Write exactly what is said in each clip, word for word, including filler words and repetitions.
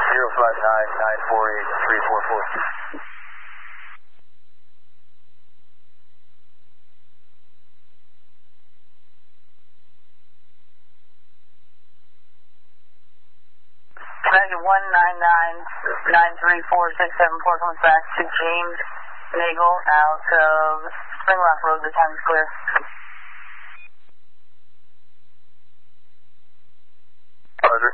zero five nine nine four eight three four four. United one nine nine nine three four six seven four comes back to James Nagel out of Spring Rock Road. The time is clear. Roger.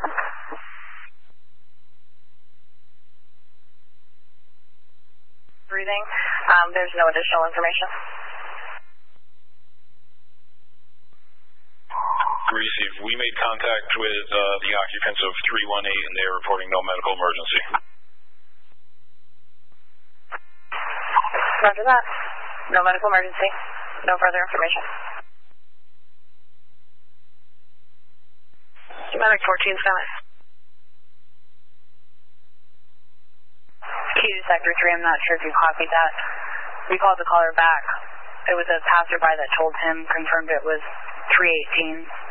Breathing. Um, there's no additional information. Received. We made contact with uh, the occupants of three one eight and they're reporting no medical emergency. Roger that. No medical emergency. No further information. Medic fourteen seven. Key to Sector three, I'm not sure if you copied that. We called the caller back. It was a passerby that told him, confirmed it was three eighteen.